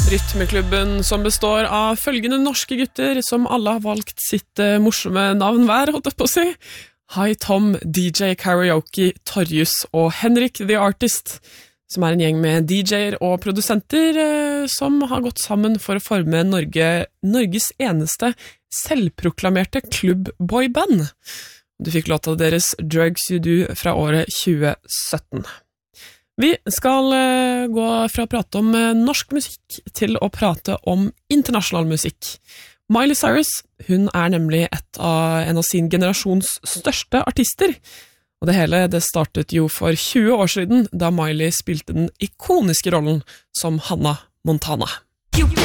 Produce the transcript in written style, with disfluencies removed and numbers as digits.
Rytmeklubben som består av følgende norske gutter som alle har valgt sitt morsomme navn hver, holdt jeg på å si. Hi Tom, DJ Karaoke, Torjus og Henrik The Artist, som en gjeng med DJ-er og produsenter som har gått sammen for å forme Norges eneste selvproklamerte klubbboyband. Du fikk låta deres Drugs You Do fra året 2017. Vi skal gå fra å prate om norsk musikk til å prate om internasjonal musikk. Miley Cyrus, hun nemlig en av sin generasjons største artister. Og det hele startet jo for 20 år siden, da Miley spilte den ikoniske rollen som Hannah Montana.